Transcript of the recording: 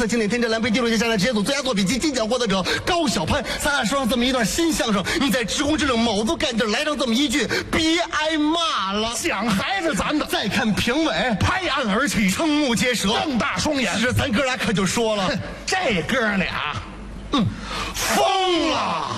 色经典天真蓝，被第6届下来职业组最佳作品及金奖获得者高晓攀，咱俩说上这么一段新相声，你在职工之正卯足干劲来上这么一句，别挨骂了。 想还是咱的。 再看评委， 拍案而起， 瞠目结舌， 瞪大双眼。 是咱哥俩可就说了， 这哥俩， 疯了。